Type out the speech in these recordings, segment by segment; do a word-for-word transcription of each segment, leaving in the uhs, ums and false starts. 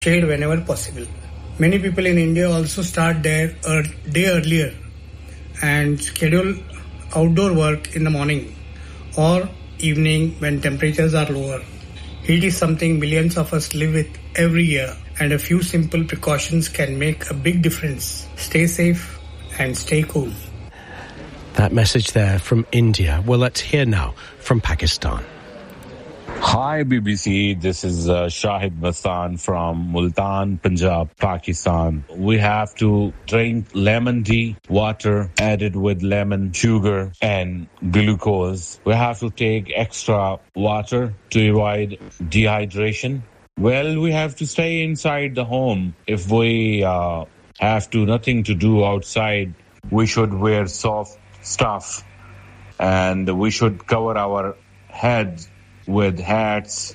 shade whenever possible. Many people in India also start their er- day earlier and schedule outdoor work in the morning or evening when temperatures are lower. Heat is something millions of us live with every year, and a few simple precautions can make a big difference. Stay safe and stay cool. That message there from India. Well, let's hear now from Pakistan. Hi B B C, this is uh, Shahid Mastan from Multan, Punjab, Pakistan. We have to drink lemon tea, water added with lemon, sugar and glucose. We have to take extra water to avoid dehydration. Well, we have to stay inside the home. If we uh, have to nothing to do outside, we should wear soft stuff and we should cover our heads with hats.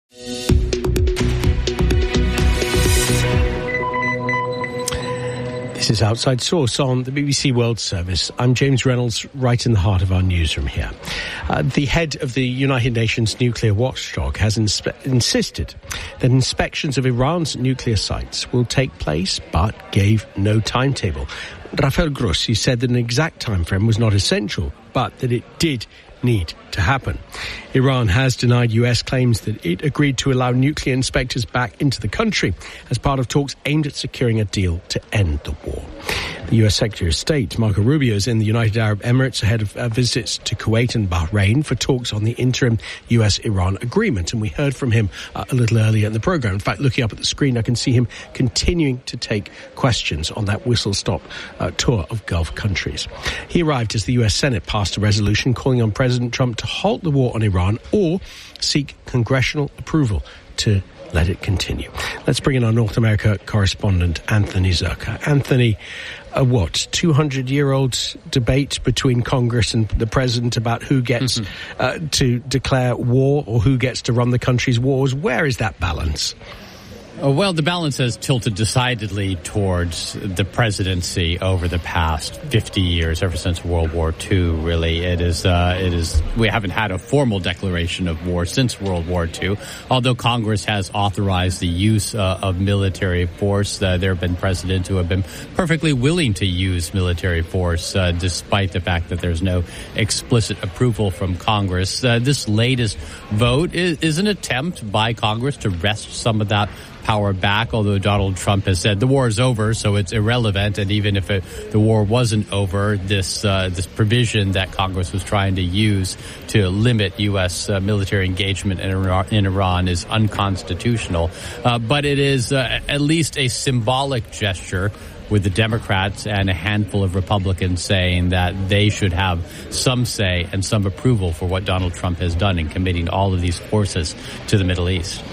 This is Outside Source on the B B C World Service. I'm James Reynolds, right in the heart of our newsroom here. Uh, the head of the United Nations nuclear watchdog has inspe- insisted that inspections of Iran's nuclear sites will take place, but gave no timetable. Rafael Grossi said that an exact time frame was not essential, but that it did need to happen. Iran has denied U S claims that it agreed to allow nuclear inspectors back into the country as part of talks aimed at securing a deal to end the war. The U S Secretary of State, Marco Rubio, is in the United Arab Emirates ahead of uh, visits to Kuwait and Bahrain for talks on the interim U S-Iran agreement. And we heard from him uh, a little earlier in the programme. In fact, looking up at the screen, I can see him continuing to take questions on that whistle-stop uh, tour of Gulf countries. He arrived as the U S Senate passed a resolution calling on President Trump to halt the war on Iran or seek congressional approval to let it continue. Let's bring in our North America correspondent, Anthony Zerka. Anthony, a what, two hundred year old debate between Congress and the president about who gets mm-hmm. uh, to declare war or who gets to run the country's wars. Where is that balance? Uh, well, the balance has tilted decidedly towards the presidency over the past fifty years, ever since World War Two, really. It is, uh, it is, we haven't had a formal declaration of war since World War Two, although Congress has authorized the use uh, of military force. Uh, there have been presidents who have been perfectly willing to use military force, uh, despite the fact that there's no explicit approval from Congress. Uh, this latest vote is, is an attempt by Congress to wrest some of that power back, although Donald Trump has said the war is over, so it's irrelevant. And even if it, the war wasn't over, this uh, this provision that Congress was trying to use to limit U S uh, military engagement in Iran, in Iran is unconstitutional. Uh, but it is uh, at least a symbolic gesture, with the Democrats and a handful of Republicans saying that they should have some say and some approval for what Donald Trump has done in committing all of these forces to the Middle East.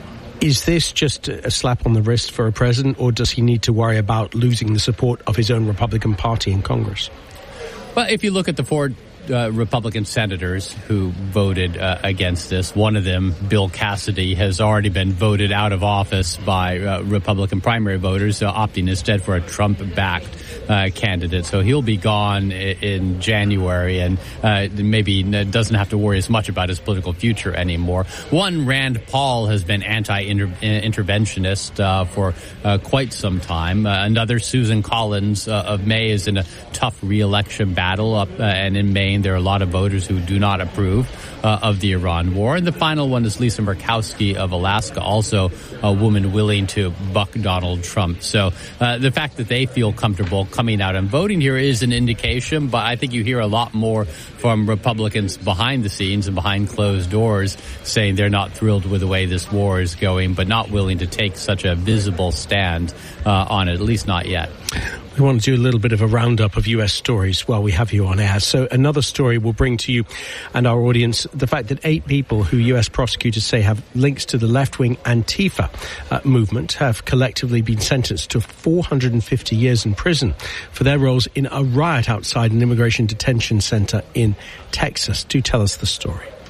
Is this just a slap on the wrist for a president, or does he need to worry about losing the support of his own Republican Party in Congress? Well, if you look at the four uh, Republican senators who voted uh, against this, one of them, Bill Cassidy, has already been voted out of office by uh, Republican primary voters, uh, opting instead for a Trump-backed Uh, candidate. So he'll be gone in, in January and uh, maybe doesn't have to worry as much about his political future anymore. One, Rand Paul, has been anti-interventionist uh, for uh, quite some time. Uh, another, Susan Collins uh, of Maine, is in a tough re-election battle up uh, and in Maine there are a lot of voters who do not approve uh, of the Iran war. And the final one is Lisa Murkowski of Alaska, also a woman willing to buck Donald Trump. So uh, the fact that they feel comfortable coming out and voting here is an indication, but I think you hear a lot more from Republicans behind the scenes and behind closed doors saying they're not thrilled with the way this war is going, but not willing to take such a visible stand uh, on it, at least not yet. We want to do a little bit of a roundup of U S stories while we have you on air. So another story we'll bring to you and our audience, the fact that eight people who U S prosecutors say have links to the left-wing Antifa uh, movement have collectively been sentenced to four hundred fifty years in prison for their roles in a riot outside an immigration detention center in Texas. Do tell us the story.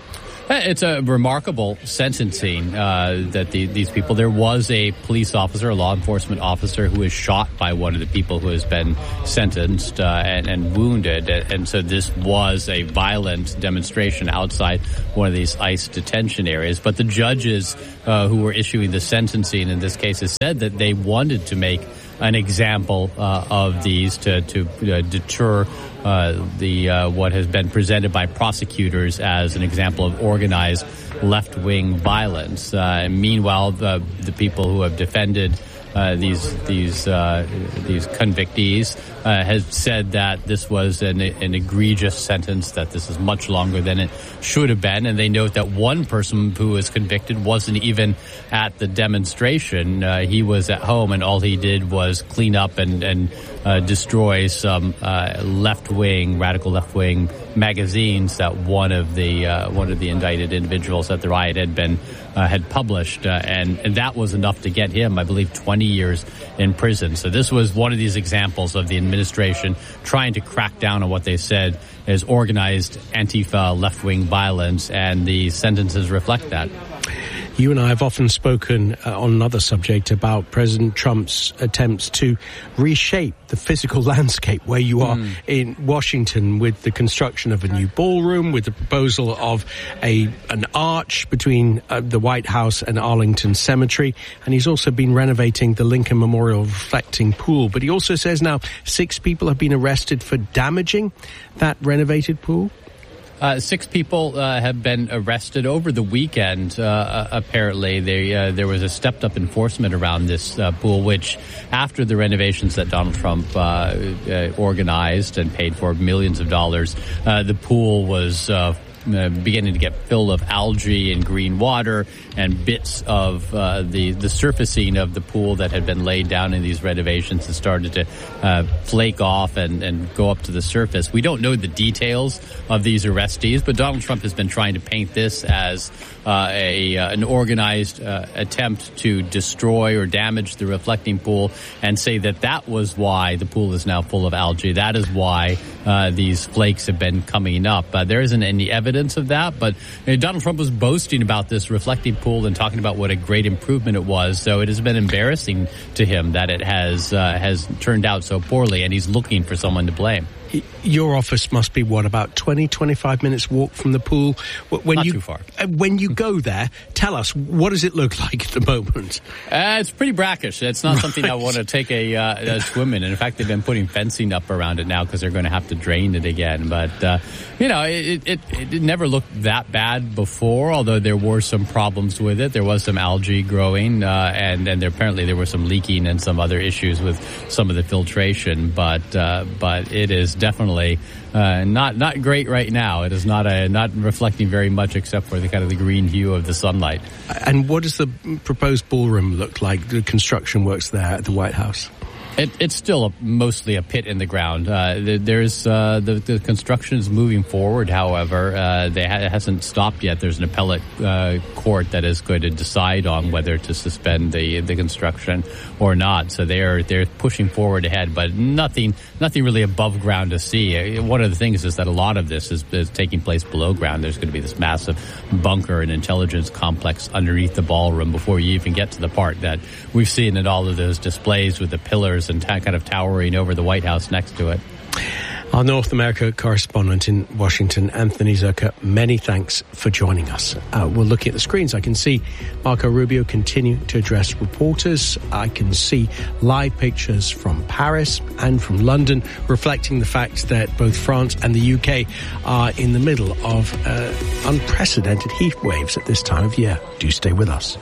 It's a remarkable sentencing uh, that the, these people. There was a police officer, a law enforcement officer, who was shot by one of the people who has been sentenced uh, and, and wounded. And so this was a violent demonstration outside one of these ICE detention areas. But the judges uh, who were issuing the sentencing in this case has said that they wanted to make an example uh, of these to, to uh, deter uh, the uh, what has been presented by prosecutors as an example of organized left-wing violence. Uh, and meanwhile, the, the people who have defended uh, these these uh, these convictees uh, has said that this was an, an egregious sentence, that this is much longer than it should have been. And they note that one person who was convicted wasn't even at the demonstration. Uh, he was at home, and all he did was clean up and, and uh, destroy some uh, left-wing, radical left-wing magazines that one of the uh, one of the indicted individuals at the riot had been uh, had published, uh, and, and that was enough to get him, I believe, twenty years in prison. So this was one of these examples of the administration trying to crack down on what they said is organized Antifa left-wing violence, and the sentences reflect that. You and I have often spoken uh, on another subject about President Trump's attempts to reshape the physical landscape where you are mm. in Washington, with the construction of a new ballroom, with the proposal of a an arch between uh, the White House and Arlington Cemetery. And he's also been renovating the Lincoln Memorial reflecting pool. But he also says now six people have been arrested for damaging that renovated pool. Uh, six people uh, have been arrested over the weekend. Uh, apparently, they, uh, there was a stepped-up enforcement around this uh, pool, which, after the renovations that Donald Trump uh, uh, organized and paid for millions of dollars, uh, the pool was uh, Uh, beginning to get filled of algae and green water, and bits of uh, the the surfacing of the pool that had been laid down in these renovations has started to uh, flake off and, and go up to the surface. We don't know the details of these arrestees, but Donald Trump has been trying to paint this as uh, a uh, an organized uh, attempt to destroy or damage the reflecting pool, and say that that was why the pool is now full of algae. That is why uh, these flakes have been coming up. Uh, there isn't any evidence of that, but you know, Donald Trump was boasting about this reflecting pool and talking about what a great improvement it was. So it has been embarrassing to him that it has uh, has turned out so poorly, and he's looking for someone to blame. Your office must be, what, about twenty, twenty-five minutes walk from the pool? When Not you, too far. When you go there, tell us, what does it look like at the moment? Uh, it's pretty brackish. It's not right. something I want to take a, uh, a swim in. And in fact, they've been putting fencing up around it now because they're going to have to drain it again. But, uh, you know, it, it, it never looked that bad before, although there were some problems with it. There was some algae growing, uh, and, and there, apparently there was some leaking and some other issues with some of the filtration. But, uh, but it is definitely uh, not not great right now. It is not a not reflecting very much, except for the kind of the green hue of the sunlight. And what does the proposed ballroom look like? The construction works there at the White House. It, it's still a, mostly a pit in the ground. Uh, there's uh, the, the construction is moving forward. However, uh, they ha- it hasn't stopped yet. There's an appellate uh, court that is going to decide on whether to suspend the the construction or not. So they're they're pushing forward ahead, but nothing nothing really above ground to see. One of the things is that a lot of this is, is taking place below ground. There's going to be this massive bunker and intelligence complex underneath the ballroom before you even get to the part that we've seen in all of those displays with the pillars and ta- kind of towering over the White House next to it. Our North America correspondent in Washington, Anthony Zerka, many thanks for joining us. Uh, we're looking at the screens. I can see Marco Rubio continue to address reporters. I can see live pictures from Paris and from London, reflecting the fact that both France and the U K are in the middle of uh, unprecedented heat waves at this time of year. Do stay with us.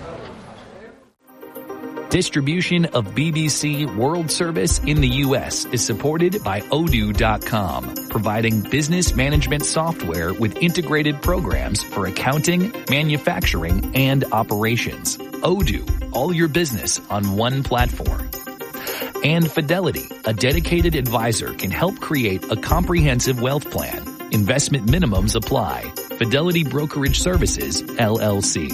Distribution of B B C World Service in the U S is supported by Odoo dot com, providing business management software with integrated programs for accounting, manufacturing, and operations. Odoo, all your business on one platform. And Fidelity, a dedicated advisor, can help create a comprehensive wealth plan. Investment minimums apply. Fidelity Brokerage Services, L L C.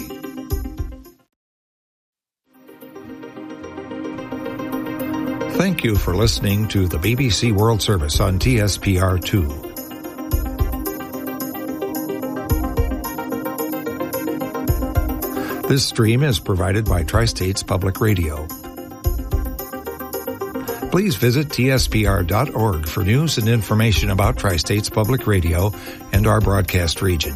Thank you for listening to the B B C World Service on T S P R two. This stream is provided by Tri-States Public Radio. Please visit T S P R dot org for news and information about Tri-States Public Radio and our broadcast region.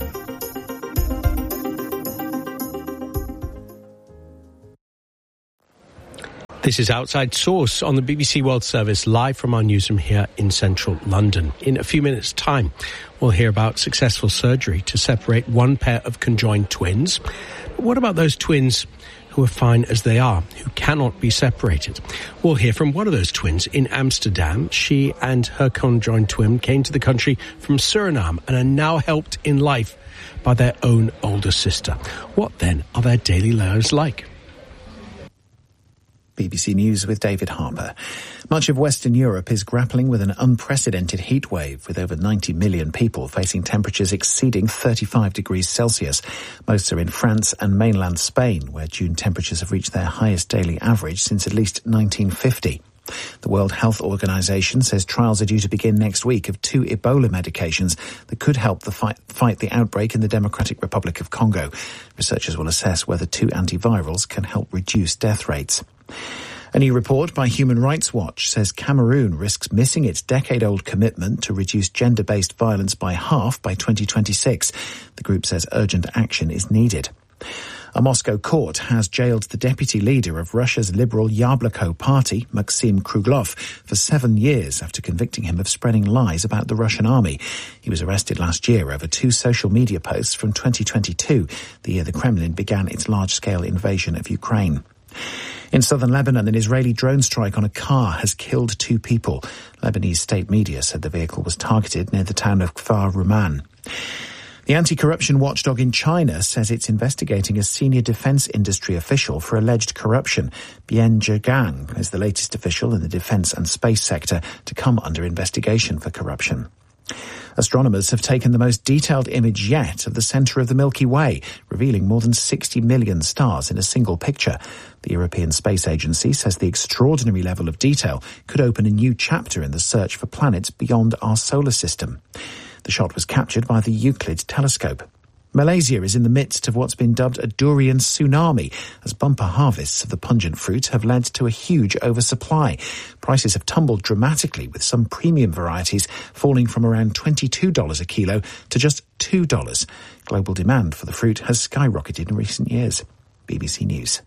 This is Outside Source on the B B C World Service, live from our newsroom here in central London. In a few minutes' time, we'll hear about successful surgery to separate one pair of conjoined twins. But what about those twins who are fine as they are, who cannot be separated? We'll hear from one of those twins in Amsterdam. She and her conjoined twin came to the country from Suriname and are now helped in life by their own older sister. What then are their daily lives like? B B C News with David Harper. Much of Western Europe is grappling with an unprecedented heat wave, with over ninety million people facing temperatures exceeding thirty-five degrees Celsius. Most are in France and mainland Spain, where June temperatures have reached their highest daily average since at least nineteen fifty. The World Health Organization says trials are due to begin next week of two Ebola medications that could help the fight, fight the outbreak in the Democratic Republic of Congo. Researchers will assess whether two antivirals can help reduce death rates. A new report by Human Rights Watch says Cameroon risks missing its decade-old commitment to reduce gender-based violence by half by twenty twenty-six. The group says urgent action is needed. A Moscow court has jailed the deputy leader of Russia's liberal Yabloko party, Maxim Kruglov, for seven years after convicting him of spreading lies about the Russian army. He was arrested last year over two social media posts from twenty twenty-two, the year the Kremlin began its large-scale invasion of Ukraine. In southern Lebanon, an Israeli drone strike on a car has killed two people. Lebanese state media said the vehicle was targeted near the town of Kfar Ruman. The anti-corruption watchdog in China says it's investigating a senior defense industry official for alleged corruption. Bian Zhegang is the latest official in the defense and space sector to come under investigation for corruption. Astronomers have taken the most detailed image yet of the centre of the Milky Way, revealing more than sixty million stars in a single picture. The European Space Agency says the extraordinary level of detail could open a new chapter in the search for planets beyond our solar system. The shot was captured by the Euclid telescope. Malaysia is in the midst of what's been dubbed a durian tsunami, as bumper harvests of the pungent fruit have led to a huge oversupply. Prices have tumbled dramatically, with some premium varieties falling from around twenty-two dollars a kilo to just two dollars. Global demand for the fruit has skyrocketed in recent years. B B C News.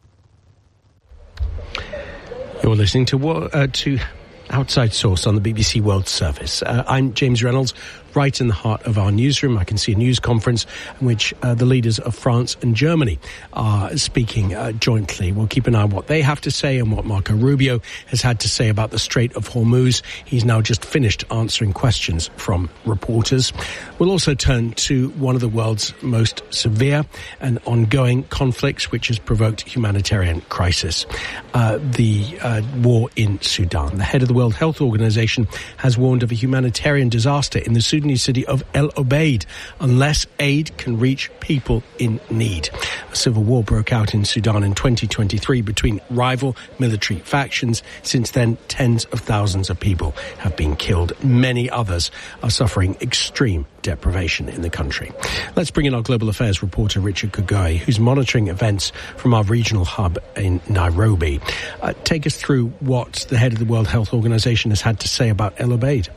You're listening to uh, to Outside Source on the B B C World Service. Uh, I'm James Reynolds, right in the heart of our newsroom. I can see a news conference in which uh, the leaders of France and Germany are speaking uh, jointly. We'll keep an eye on what they have to say and what Marco Rubio has had to say about the Strait of Hormuz. He's now just finished answering questions from reporters. We'll also turn to one of the world's most severe and ongoing conflicts, which has provoked humanitarian crisis, uh, the uh, war in Sudan. The head of the World Health Organization has warned of a humanitarian disaster in the Sudanese city of El Obeid unless aid can reach people in need. A civil war broke out in Sudan in twenty twenty-three between rival military factions. Since then, tens of thousands of people have been killed. Many others are suffering extreme deprivation in the country. Let's bring in our global affairs reporter Richard Kagoi, who's monitoring events from our regional hub in Nairobi. Uh, take us through what the head of the World Health Organization has had to say about El Obeid.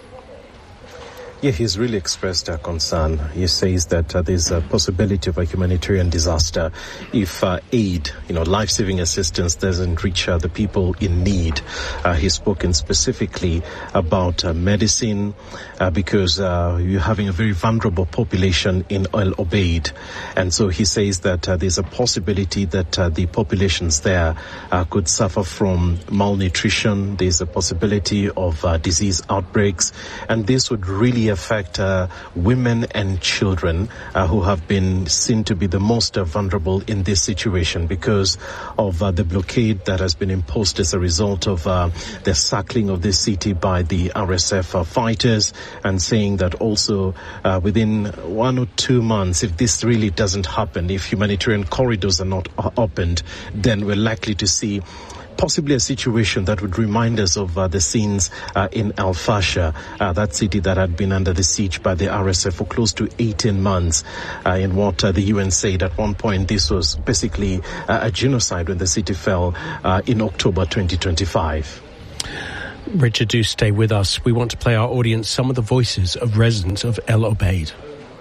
Yeah, he's really expressed uh, concern. He says that uh, there's a possibility of a humanitarian disaster if uh, aid, you know, life-saving assistance doesn't reach uh, the people in need. Uh, he's spoken specifically about uh, medicine uh, because uh, you're having a very vulnerable population in El Obeid. And so he says that uh, there's a possibility that uh, the populations there uh, could suffer from malnutrition. There's a possibility of uh, disease outbreaks. And this would really affect uh, women and children uh, who have been seen to be the most uh, vulnerable in this situation because of uh, the blockade that has been imposed as a result of uh, the sackling of this city by the R S F uh, fighters, and saying that also uh, within one or two months, if this really doesn't happen, if humanitarian corridors are not uh, opened, then we're likely to see possibly a situation that would remind us of uh, the scenes uh, in Al Fasher, uh, that city that had been under the siege by the R S F for close to eighteen months, uh, in what uh, the U N said at one point this was basically uh, a genocide when the city fell uh, in October twenty twenty-five. Richard, do stay with us. We want to play our audience some of the voices of residents of El Obeid.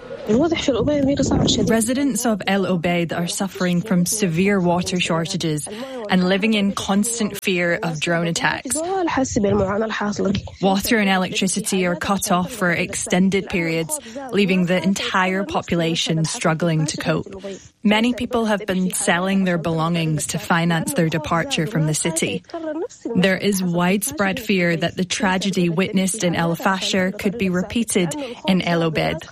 Residents of El Obeid are suffering from severe water shortages and living in constant fear of drone attacks. Water and electricity are cut off for extended periods, leaving the entire population struggling to cope. Many people have been selling their belongings to finance their departure from the city. There is widespread fear that the tragedy witnessed in El Fasher could be repeated in El Obeid.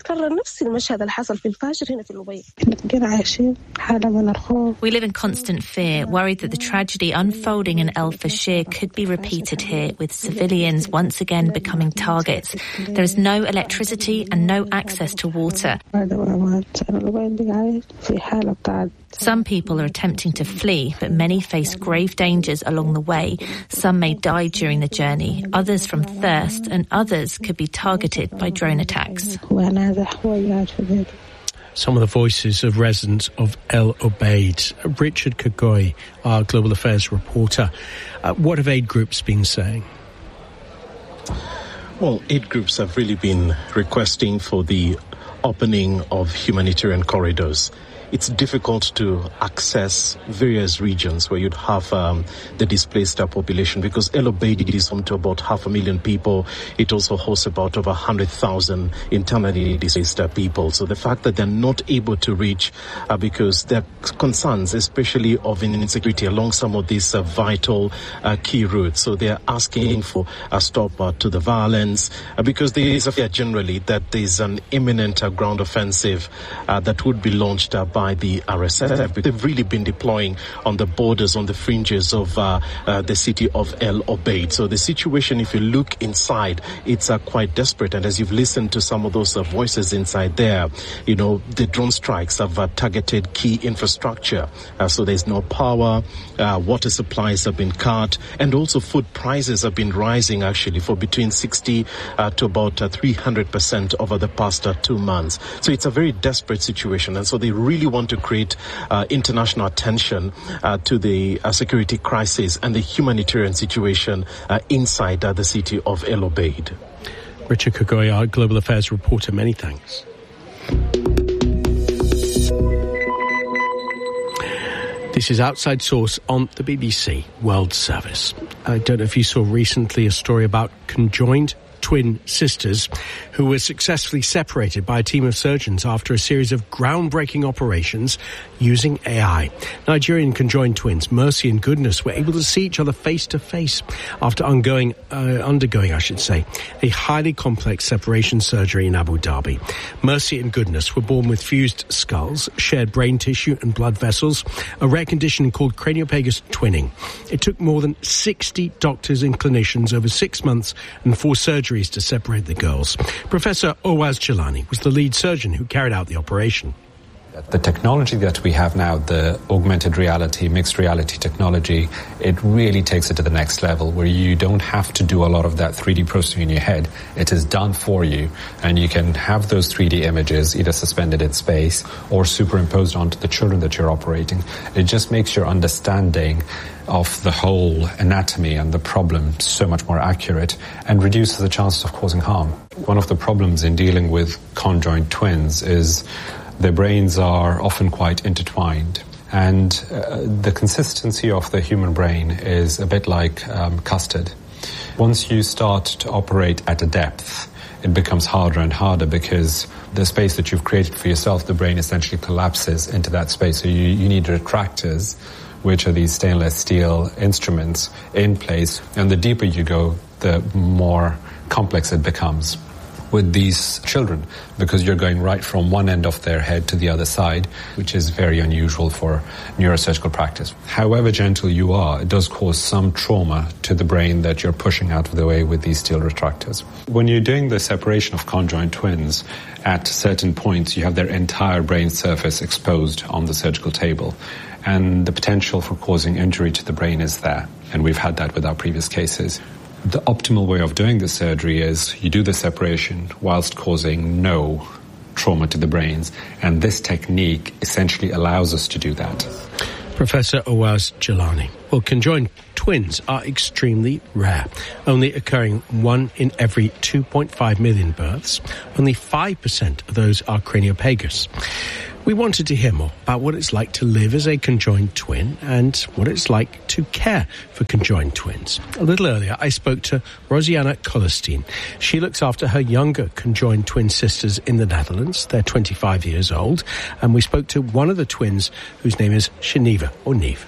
We live in constant fear, worried that the tragedy unfolding in El Fasher could be repeated here, with civilians once again becoming targets. There is no electricity and no access to water. Some people are attempting to flee, but many face grave dangers along the way. Some may die during the journey, others from thirst, and others could be targeted by drone attacks. Some of the voices of residents of El Obeid. Richard Kagoi, our Global Affairs reporter. Uh, what have aid groups been saying? Well, aid groups have really been requesting for the opening of humanitarian corridors. It's difficult to access various regions where you'd have um, the displaced population, because El Obeid is home to about half a million people. It also hosts about over one hundred thousand internally displaced people. So the fact that they're not able to reach uh, because there are concerns, especially of insecurity along some of these uh, vital uh, key routes. So they're asking for a stop uh, to the violence uh, because there is a fear generally that there's an imminent uh, ground offensive uh, that would be launched uh, by by the R S F. They've really been deploying on the borders, on the fringes of uh, uh, the city of El Obeid. So the situation, if you look inside, it's uh, quite desperate. And as you've listened to some of those uh, voices inside there, you know, the drone strikes have uh, targeted key infrastructure. Uh, so there's no power, uh, water supplies have been cut, and also food prices have been rising actually for between sixty uh, to about uh, three hundred percent over the past uh, two months. So it's a very desperate situation. And so they really want to create uh, international attention uh, to the uh, security crisis and the humanitarian situation uh, inside uh, the city of El Obeid. Richard Kagoi, our Global Affairs reporter, many thanks. This is Outside Source on the B B C World Service. I don't know if you saw recently a story about conjoined twin sisters who were successfully separated by a team of surgeons after a series of groundbreaking operations using A I. Nigerian conjoined twins, Mercy and Goodness, were able to see each other face to face after undergoing, uh, undergoing, I should say, a highly complex separation surgery in Abu Dhabi. Mercy and Goodness were born with fused skulls, shared brain tissue and blood vessels, a rare condition called craniopagus twinning. It took more than sixty doctors and clinicians over six months and four surgeries to separate the girls. Professor Owaz Chilani was the lead surgeon who carried out the operation. The technology that we have now, the augmented reality, mixed reality technology, it really takes it to the next level where you don't have to do a lot of that three D processing in your head. It is done for you, and you can have those three D images either suspended in space or superimposed onto the children that you're operating. It just makes your understanding of the whole anatomy and the problem so much more accurate and reduces the chances of causing harm. One of the problems in dealing with conjoined twins is their brains are often quite intertwined, and uh, the consistency of the human brain is a bit like um, custard. Once you start to operate at a depth, it becomes harder and harder because the space that you've created for yourself, the brain essentially collapses into that space. So you, you need retractors, which are these stainless steel instruments in place, and the deeper you go, the more complex it becomes with these children, because you're going right from one end of their head to the other side, which is very unusual for neurosurgical practice. However gentle you are, it does cause some trauma to the brain that you're pushing out of the way with these steel retractors. When you're doing the separation of conjoined twins, at certain points you have their entire brain surface exposed on the surgical table. and the potential for causing injury to the brain is there. And we've had that with our previous cases. The optimal way of doing the surgery is you do the separation whilst causing no trauma to the brains, and this technique essentially allows us to do that. Professor Awaz Jalani. Well, conjoined twins are extremely rare, only occurring one in every two point five million births. Only five percent of those are craniopagus. We wanted to hear more about what it's like to live as a conjoined twin and what it's like to care for conjoined twins. A little earlier, I spoke to Rosianna Collerstein. She looks after her younger conjoined twin sisters in the Netherlands. They're twenty-five years old. And we spoke to one of the twins whose name is Shaniva, or Neve.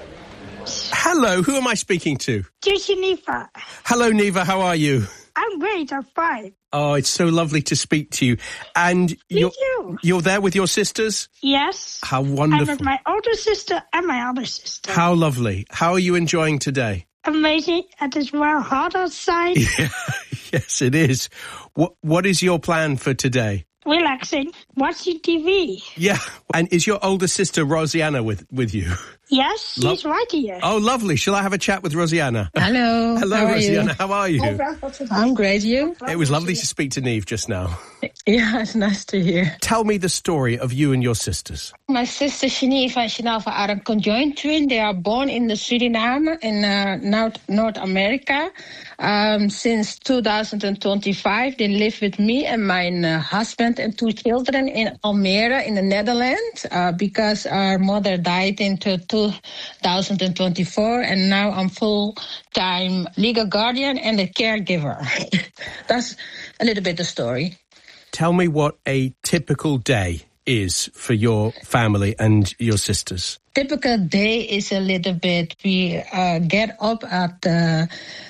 Hello, who am I speaking to? Dear Shaniva. Hello, Neva, how are you? I'm great, I'm fine. Oh, it's so lovely to speak to you. And Me you're, too. you're there with your sisters? Yes. How wonderful. I'm with my older sister and my other sister. How lovely. How are you enjoying today? Amazing. It is well hot outside. Yeah, yes, it is. What What is your plan for today? Relaxing, watching T V. Yeah. And is your older sister Rosianna with, with you? Yes, Lo- she's right here. Oh, lovely. Shall I have a chat with Rosianna? Hello. Hello, how are Rosianna. You? How are you? I'm great. You? It was lovely to speak to Neve just now. Yeah, it's nice to hear. Tell me the story of you and your sisters. My sister Shaniva and Shanava are a conjoined twin. They are born in the Suriname in uh, North, North America. Um, since two thousand twenty-five, they live with me and my uh, husband and two children in Almere in the Netherlands uh, because our mother died in two thousand twenty-four, and now I'm full-time legal guardian and a caregiver. That's a little bit the story. Tell me what a typical day is for your family and your sisters. Typical day is a little bit, we uh, get up at uh,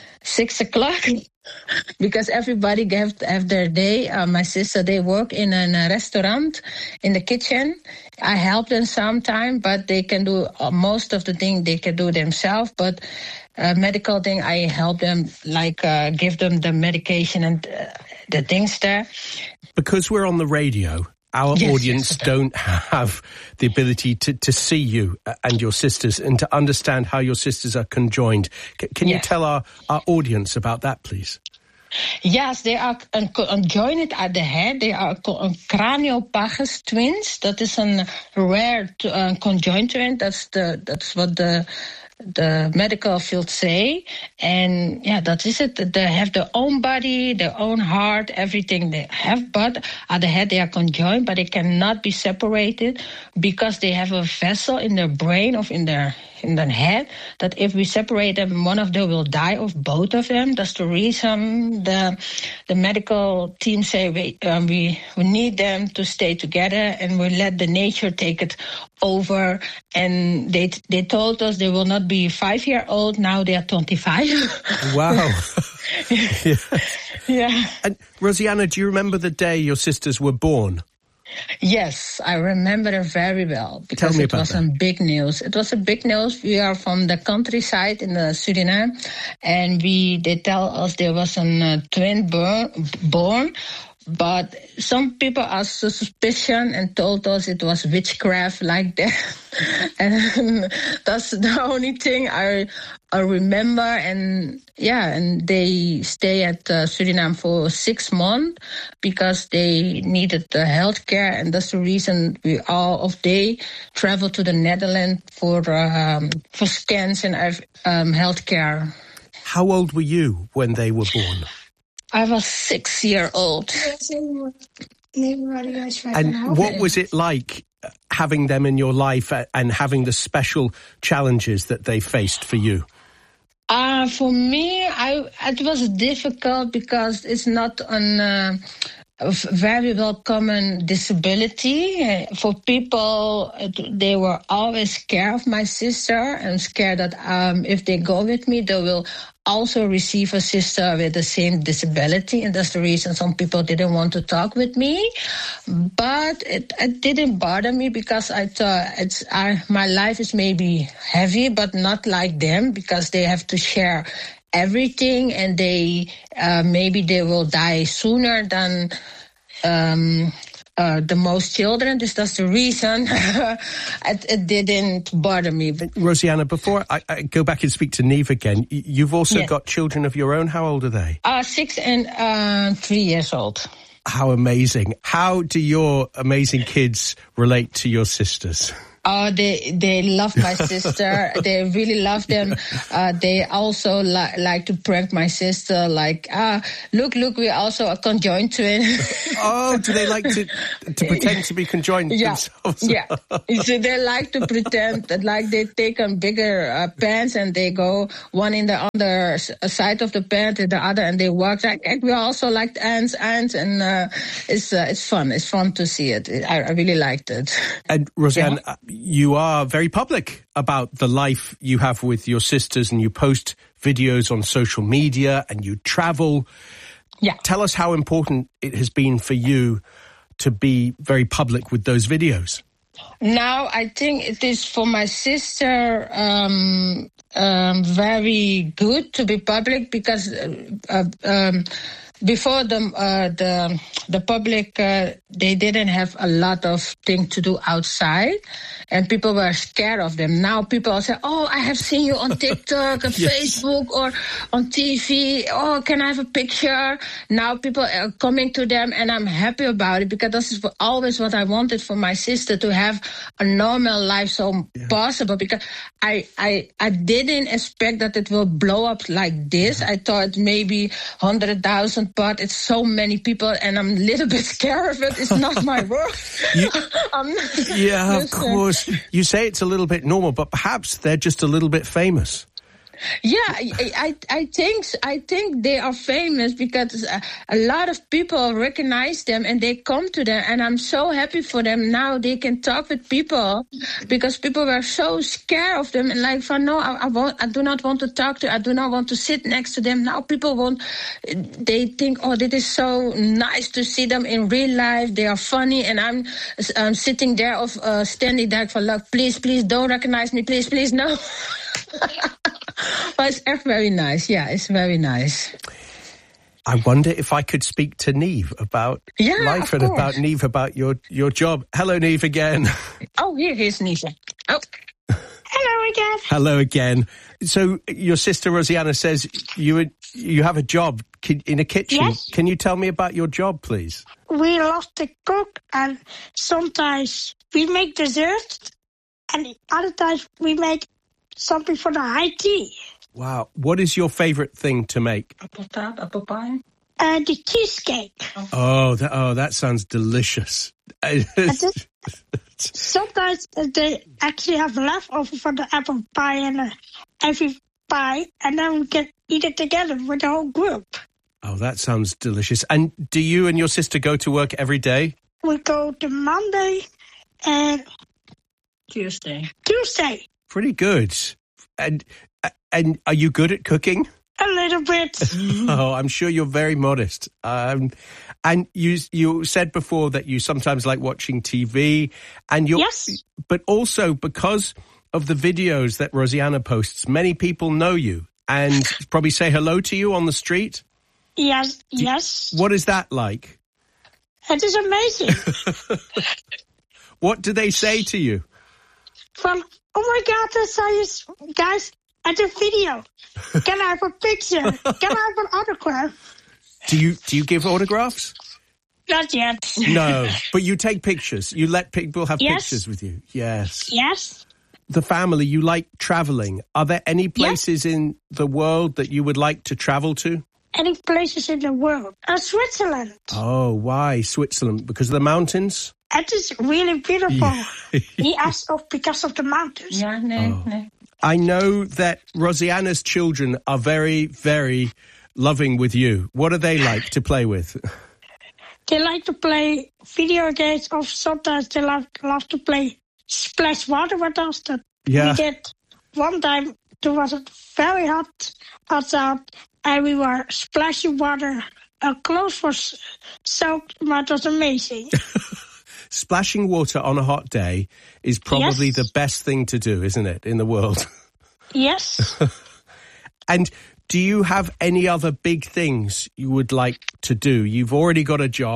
six o'clock because everybody have, have their day. Uh, my sister, they work in a restaurant in the kitchen. I help them sometime, but they can do uh, most of the things they can do themselves. But uh, medical thing, I help them, like uh, give them the medication and uh, the things there. Because we're on the radio, our yes, audience yes. don't have the ability to, to see you and your sisters and to understand how your sisters are conjoined. C- can yes. you tell our, our audience about that, please? Yes, they are conjoined at the head. They are craniopagus twins. That is a rare uh, conjoined twin. That's the that's what the the medical field say. And yeah, that is it. They have their own body, their own heart, everything they have. But at the head, they are conjoined, but they cannot be separated because they have a vessel in their brain or in their in their head that if we separate them, one of them will die, or both of them. That's the reason the the medical team say we um, we we need them to stay together, and we let the nature take it over. And they they told us they will not be five year old. Now they are twenty-five. Wow. yeah. yeah. And Rosianna, do you remember the day your sisters were born? Yes, I remember it very well because it was some big news. It was a big news. We are from the countryside in the Suriname, and we they tell us there was a uh, twin born, born. But some people are suspicious and told us it was witchcraft like that. And that's the only thing I, I remember. And yeah, and they stay at uh, Suriname for six months because they needed the health care. And that's the reason we all of they travel to the Netherlands for, um, for scans and um, health care. How old were you when they were born? I was six year old. And what was it like having them in your life and having the special challenges that they faced for you? Uh, for me, I it was difficult because it's not an uh, a very well common disability. For people, they were always scared of my sister and scared that um, if they go with me, they will also receive a sister with the same disability, and that's the reason some people didn't want to talk with me. But it, it didn't bother me because I thought it's I, my life is maybe heavy, but not like them because they have to share everything, and they uh, maybe they will die sooner than um, uh, the most children. This that's the reason it, it didn't bother me. But Rosianna, before I, I go back and speak to Neve again, you've also yes. got children of your own. How old are they? Uh, six and uh, three years old. How amazing. How do your amazing kids relate to your sisters? Oh, they they love my sister. They really love them. Uh, they also li- like to prank my sister. Like, ah, look, look, we're also a conjoined twin. Oh, do they like to to pretend to be conjoined yeah. themselves? Yeah. So they like to pretend that, like, they take on bigger uh, pants and they go one in the other side of the pant and the other, and they walk like, like we also like ants, ants, and uh, it's uh, it's fun. It's fun to see it. I, I really liked it. And Roseanne. Yeah. You are very public about the life you have with your sisters, and you post videos on social media and you travel. Yeah. Tell us how important it has been for you to be very public with those videos. Now, I think it is for my sister um, um, very good to be public because uh, um, before the uh, the the public uh, they didn't have a lot of things to do outside, and people were scared of them. Now people say, "Oh, I have seen you on TikTok, on yes. Facebook, or on T V. Oh, can I have a picture?" Now people are coming to them, and I'm happy about it because this is always what I wanted for my sister, to have a normal life, so yeah. possible. Because I I I didn't expect that it will blow up like this. Yeah. I thought maybe hundred thousand. But it's so many people, and I'm a little bit scared of it. It's not my work. You, yeah, of course. You say it's a little bit normal, but perhaps they're just a little bit famous. Yeah, I, I, I think I think they are famous because a, a lot of people recognize them and they come to them, and I'm so happy for them. Now they can talk with people because people were so scared of them and like, for no, I, I won't, I do not want to talk to, I do not want to sit next to them. Now people won't. They think, oh, this is so nice to see them in real life. They are funny, and I'm, I'm sitting there, of uh, standing there for look. Please, please don't recognize me. Please, please, no. But it's echt very nice. Yeah, it's very nice. I wonder if I could speak to Neve about yeah, life and about Neve about your, your job. Hello, Neve, again. Oh, here is Neve. Oh. Hello again. Hello again. So your sister Rosianna says you you have a job in a kitchen. Yes. Can you tell me about your job, please? We love to cook, and sometimes we make dessert, and other times we make something for the high tea. Wow. What is your favorite thing to make? Apple tart, apple pie. Uh, the cheesecake. Oh, that, oh, that sounds delicious. Sometimes they actually have leftover for the apple pie and uh, every pie, and then we can eat it together with the whole group. Oh, that sounds delicious. And do you and your sister go to work every day? We go to Monday and Tuesday. Tuesday. Pretty good. And and are you good at cooking? A little bit. Oh, I'm sure you're very modest. Um, and you you said before that you sometimes like watching T V, and you yes, but also because of the videos that Rosianna posts, many people know you and probably say hello to you on the street. Yes, Do, yes. What is that like? It is amazing. What do they say to you? From, oh my God, I saw you guys at the video. Can I have a picture? Can I have an autograph? Do you do you give autographs? Not yet. No, but you take pictures. You let people have yes. pictures with you. Yes. Yes. The family, you like traveling. Are there any places yes. in the world that you would like to travel to? Any places in the world? Uh, Switzerland. Oh, why Switzerland? Because of the mountains? It is really beautiful. He asked of because of the mountains. Yeah, no, oh. no. I know that Rosianna's children are very, very loving with you. What do they like to play with? They like to play video games, or sometimes they love, love to play splash water with us. That yeah. We did one time. It was very hot outside, and we were splashing water. Our clothes were soaked, but it was amazing. Splashing water on a hot day is probably yes. the best thing to do, isn't it, in the world? Yes. And do you have any other big things you would like to do? You've already got a job.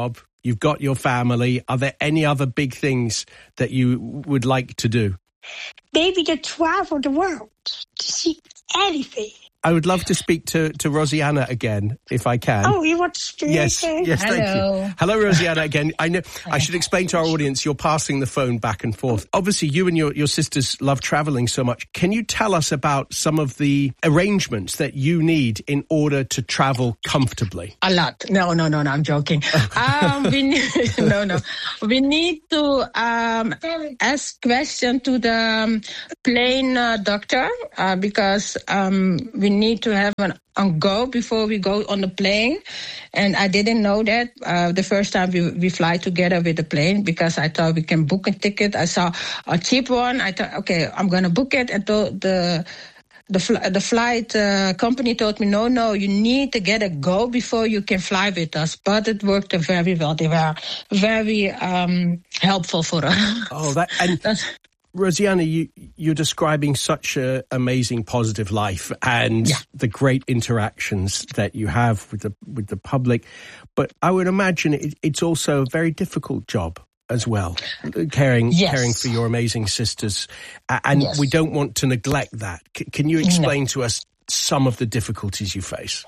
You've got your family. Are there any other big things that you would like to do? Maybe to travel the world, to see anything. I would love to speak to, to Rosianna again, if I can. Oh, you want to speak? Yes, yes, Hello. thank you. Hello, Rosianna, again. I know. I should explain to our audience, you're passing the phone back and forth. Obviously, you and your, your sisters love travelling so much. Can you tell us about some of the arrangements that you need in order to travel comfortably? A lot. No, no, no, no, I'm joking. um, we need, no, no. We need to um, ask question to the um, plane uh, doctor uh, because um, we need to have an on go before we go on the plane. And I didn't know that uh, the first time we, we fly together with the plane because I thought we can book a ticket. I saw a cheap one. I thought, okay, I'm going to book it. And to, the the, fl- the flight uh, company told me, no, no, you need to get a go before you can fly with us. But it worked very well. They were very um, helpful for us. Oh, that... and. Rosianna, you, you're describing such an amazing, positive life and yeah. the great interactions that you have with the with the public. But I would imagine it, it's also a very difficult job as well, caring yes. caring for your amazing sisters. And yes. we don't want to neglect that. C- can you explain no. to us some of the difficulties you face?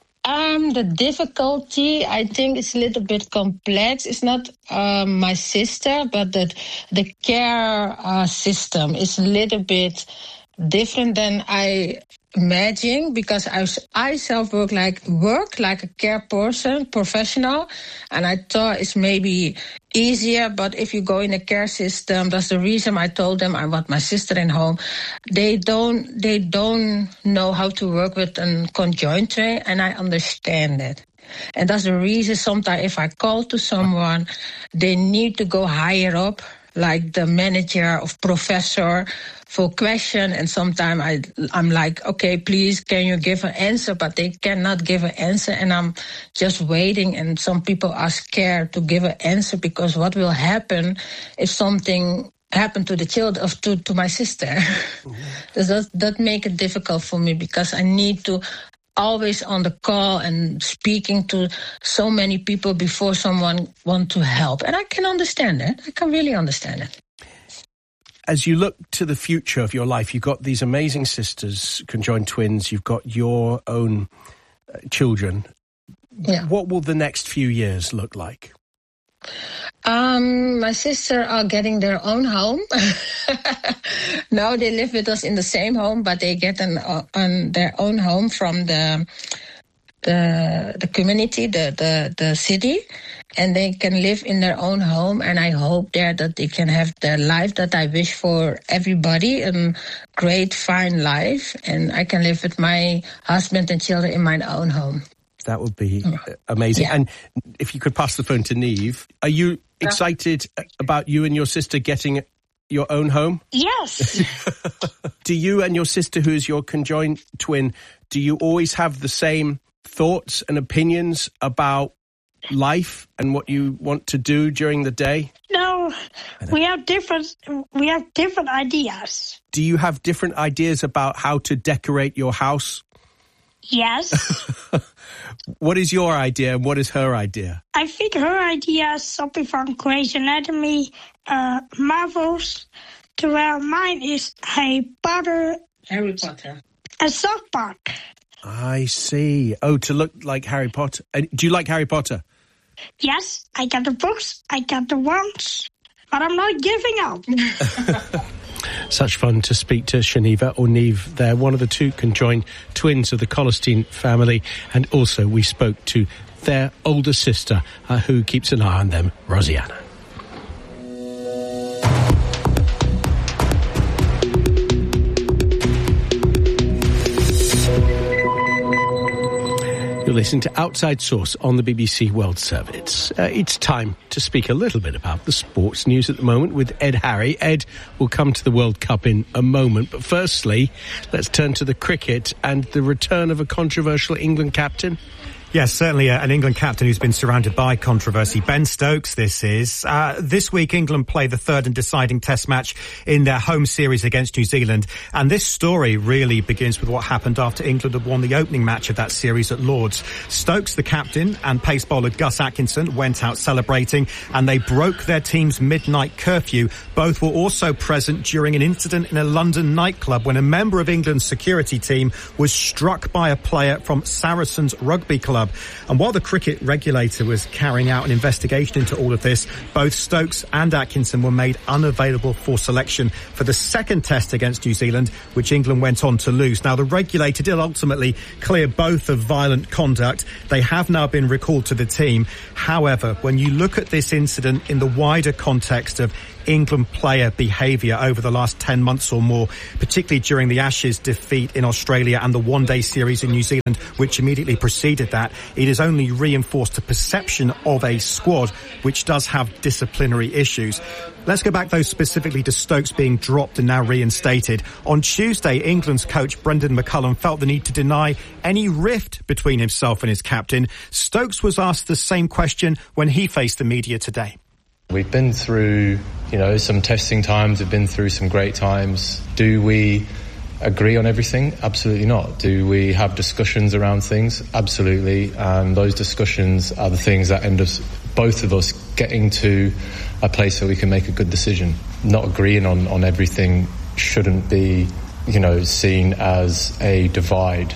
Um, the difficulty, I think, is a little bit complex. It's not um, my sister, but the, the care uh, system is a little bit different than I imagine because I, I self work like work like a care person, professional, and I thought it's maybe easier. But if you go in a care system, that's the reason I told them I want my sister in home. They don't they don't know how to work with a conjoint train, and I understand it. And that's the reason sometimes if I call to someone, they need to go higher up, like the manager or professor, for question. And sometimes I, I'm like, okay, please, can you give an answer? But they cannot give an answer. And I'm just waiting. And some people are scared to give an answer because what will happen if something happened to the children, of to, to my sister? Mm-hmm. Does that, that make it difficult for me because I need to always on the call and speaking to so many people before someone want to help. And I can understand it. I can really understand it. As you look to the future of your life, you've got these amazing sisters, conjoined twins, you've got your own uh, children. Yeah. What will the next few years look like? Um, my sister are getting their own home. Now they live with us in the same home, but they get an, uh, an their own home from the the the community, the, the the city, and they can live in their own home. And I hope there that they can have the life that I wish for everybody, a great, fine life, and I can live with my husband and children in my own home. That would be amazing. Yeah. And if you could pass the phone to Neve, are you excited about you and your sister getting your own home? Yes. Do you and your sister, who is your conjoined twin, do you always have the same thoughts and opinions about life and what you want to do during the day? No, we have different, we have different ideas. Do you have different ideas about how to decorate your house? Yes. What is your idea and what is her idea? I think her idea is something from Grey's Anatomy, uh, Marvels, to where mine is Harry Potter. Harry Potter. A South Park. I see. Oh, to look like Harry Potter. Uh, do you like Harry Potter? Yes, I got the books, I got the wands, but I'm not giving up. Such fun to speak to Shaniva or Neve there, one of the two conjoined twins of the Colestein family. And also we spoke to their older sister uh, who keeps an eye on them, Rosianna. You're listening to Outside Source on the B B C World Service. Uh, it's time to speak a little bit about the sports news at the moment with Ed Harry. Ed will come to the World Cup in a moment, but firstly, let's turn to the cricket and the return of a controversial England captain. Yes, certainly uh, an England captain who's been surrounded by controversy. Ben Stokes, this is. Uh, this week, England play the third and deciding test match in their home series against New Zealand. And this story really begins with what happened after England had won the opening match of that series at Lord's. Stokes, the captain, and pace bowler Gus Atkinson went out celebrating, and they broke their team's midnight curfew. Both were also present during an incident in a London nightclub when a member of England's security team was struck by a player from Saracens Rugby Club. And while the cricket regulator was carrying out an investigation into all of this, both Stokes and Atkinson were made unavailable for selection for the second test against New Zealand, which England went on to lose. Now, the regulator did ultimately clear both of violent conduct. They have now been recalled to the team. However, when you look at this incident in the wider context of England player behaviour over the last ten months or more, particularly during the Ashes defeat in Australia and the one-day series in New Zealand, which immediately preceded that, it has only reinforced the perception of a squad which does have disciplinary issues. Let's go back, though, specifically to Stokes being dropped and now reinstated. On Tuesday, England's coach Brendan McCullum felt the need to deny any rift between himself and his captain. Stokes was asked the same question when he faced the media today. We've been through, you know, some testing times, we've been through some great times. Do we agree on everything? Absolutely not. Do we have discussions around things? Absolutely. And those discussions are the things that end up both of us getting to a place where we can make a good decision. Not agreeing on, on everything shouldn't be, you know, seen as a divide.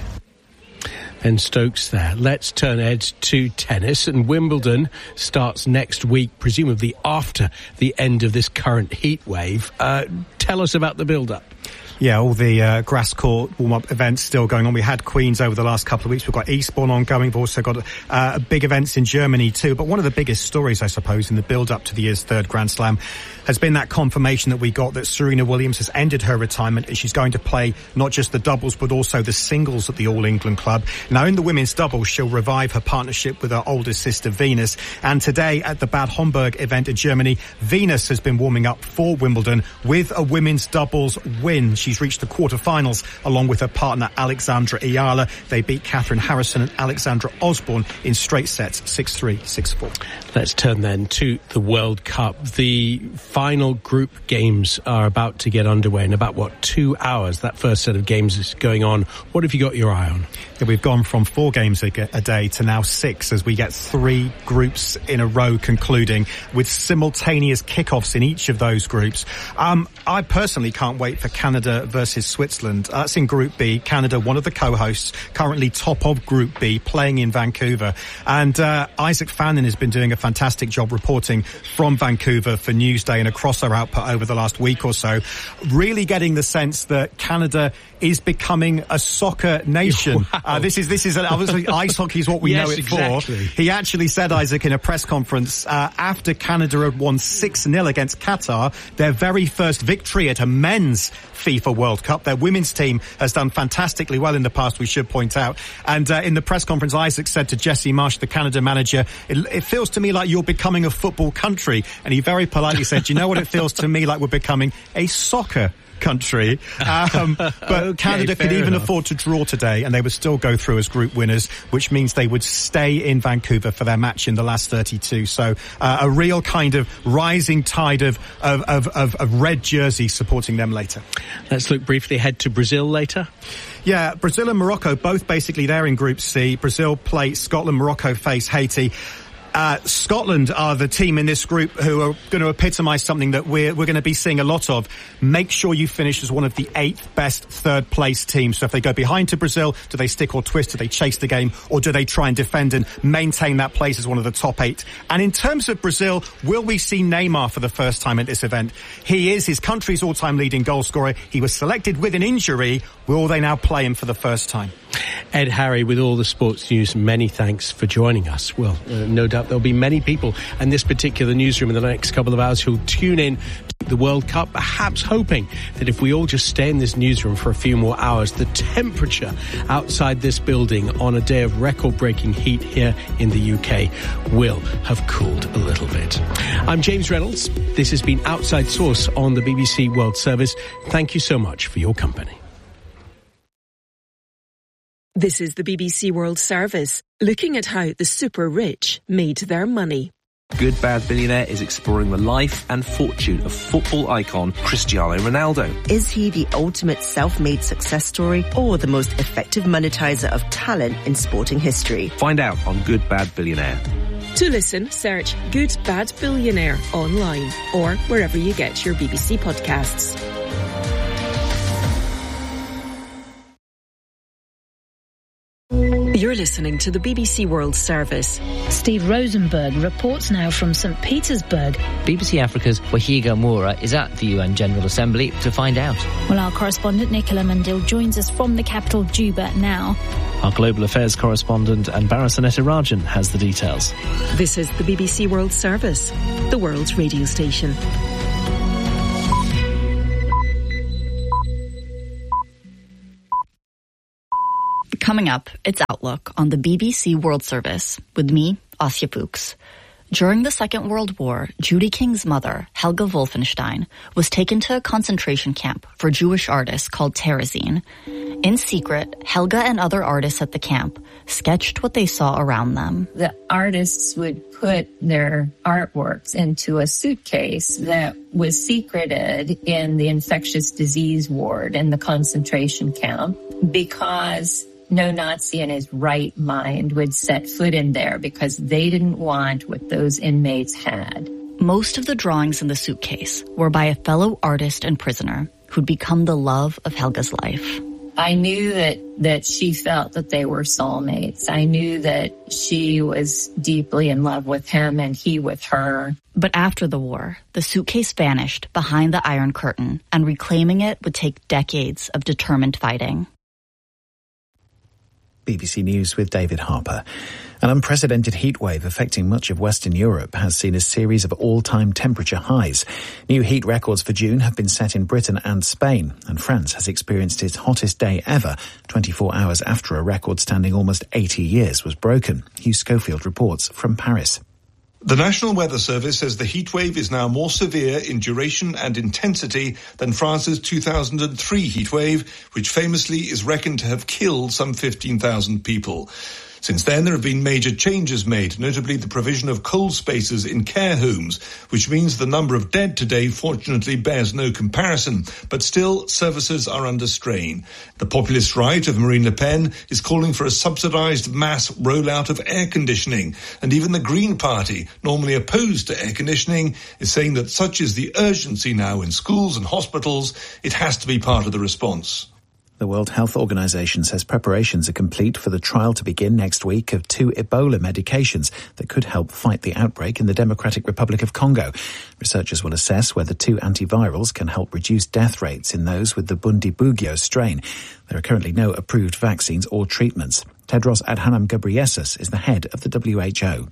And Stokes there. Let's turn Ed to tennis, and Wimbledon starts next week, presumably after the end of this current heat wave. Uh, tell us about the build-up. Yeah, all the uh, grass court warm-up events still going on. We had Queens over the last couple of weeks. We've got Eastbourne ongoing. We've also got uh, big events in Germany too. But one of the biggest stories, I suppose, in the build-up to the year's third Grand Slam has been that confirmation that we got that Serena Williams has ended her retirement and she's going to play not just the doubles but also the singles at the All England Club. Now, in the women's doubles, she'll revive her partnership with her older sister Venus. And today at the Bad Homburg event in Germany, Venus has been warming up for Wimbledon with a women's doubles win. She's reached the quarterfinals along with her partner Alexandra Ayala. They beat Catherine Harrison and Alexandra Osborne in straight sets, six three, six four. Let's turn then to the World Cup. The final group games are about to get underway in about, what, two hours. That first set of games is going on. What have you got your eye on? Yeah, we've gone from four games a, a day to now six as we get three groups in a row concluding with simultaneous kickoffs in each of those groups. Um, I personally can't wait for Canada versus Switzerland. Uh, that's in Group B. Canada, one of the co-hosts, currently top of Group B, playing in Vancouver. And uh, Isaac Fannin has been doing a fantastic job reporting from Vancouver for Newsday and across our output over the last week or so, really getting the sense that Canada is becoming a soccer nation. Wow. Uh, this is, this is, obviously ice hockey is what we yes, know it exactly. for. He actually said, Isaac, in a press conference, uh, after Canada had won six nil against Qatar, their very first victory at a men's FIFA World Cup. Their women's team has done fantastically well in the past, we should point out. And uh, in the press conference, Isaac said to Jesse Marsh, the Canada manager, it, it feels to me like you're becoming a football country. And he very politely said, do you know what it feels to me like we're becoming a soccer country. Um, but okay, Canada could even enough. afford to draw today and they would still go through as group winners, which means they would stay in Vancouver for their match in the last thirty-two. So uh, a real kind of rising tide of, of, of, of, of red jerseys supporting them later. Let's look briefly ahead to Brazil later. Yeah, Brazil and Morocco, both basically there in Group C. Brazil play Scotland, Morocco face Haiti. Uh, Scotland are the team in this group who are going to epitomise something that we're, we're going to be seeing a lot of. Make sure you finish as one of the eighth best third place teams. So if they go behind to Brazil, do they stick or twist? Do they chase the game? Or do they try and defend and maintain that place as one of the top eight? And in terms of Brazil, will we see Neymar for the first time at this event? He is his country's all-time leading goal scorer. He was selected with an injury. Will they now play him for the first time? Ed Harry with all the sports news, many thanks for joining us. Well, uh, no doubt there'll be many people in this particular newsroom in the next couple of hours who'll tune in to the World Cup, perhaps hoping that if we all just stay in this newsroom for a few more hours, the temperature outside this building on a day of record-breaking heat here in the U K will have cooled a little bit. I'm James Reynolds. This has been Outside Source on the B B C World Service. Thank you so much for your company. This is the B B C World Service, looking at how the super rich made their money. Good Bad Billionaire is exploring the life and fortune of football icon Cristiano Ronaldo. Is he the ultimate self-made success story or the most effective monetizer of talent in sporting history? Find out on Good Bad Billionaire. To listen, search Good Bad Billionaire online or wherever you get your B B C podcasts. You're listening to the B B C World Service. Steve Rosenberg reports now from Saint Petersburg. B B C Africa's Wahiga Moura is at the U N General Assembly to find out. Well, our correspondent Nicola Mandil joins us from the capital Juba now. Our global affairs correspondent Anbara Sanetarajan has the details. This is the B B C World Service, the world's radio station. Coming up, it's Outlook on the B B C World Service with me, Asya Fuchs. During the Second World War, Judy King's mother, Helga Wolfenstein, was taken to a concentration camp for Jewish artists called Terezin. In secret, Helga and other artists at the camp sketched what they saw around them. The artists would put their artworks into a suitcase that was secreted in the infectious disease ward in the concentration camp because no Nazi in his right mind would set foot in there because they didn't want what those inmates had. Most of the drawings in the suitcase were by a fellow artist and prisoner who'd become the love of Helga's life. I knew that, that she felt that they were soulmates. I knew that she was deeply in love with him and he with her. But after the war, the suitcase vanished behind the Iron Curtain, and reclaiming it would take decades of determined fighting. B B C News with David Harper. An unprecedented heatwave affecting much of Western Europe has seen a series of all-time temperature highs. New heat records for June have been set in Britain and Spain, and France has experienced its hottest day ever, twenty-four hours after a record standing almost eighty years was broken. Hugh Schofield reports from Paris. The National Weather Service says the heatwave is now more severe in duration and intensity than France's two thousand three heatwave, which famously is reckoned to have killed some fifteen thousand people. Since then, there have been major changes made, notably the provision of cold spaces in care homes, which means the number of dead today fortunately bears no comparison, but still services are under strain. The populist right of Marine Le Pen is calling for a subsidised mass rollout of air conditioning, and even the Green Party, normally opposed to air conditioning, is saying that such is the urgency now in schools and hospitals, it has to be part of the response. The World Health Organization says preparations are complete for the trial to begin next week of two Ebola medications that could help fight the outbreak in the Democratic Republic of Congo. Researchers will assess whether two antivirals can help reduce death rates in those with the Bundibugyo strain. There are currently no approved vaccines or treatments. Tedros Adhanom Ghebreyesus is the head of the W H O.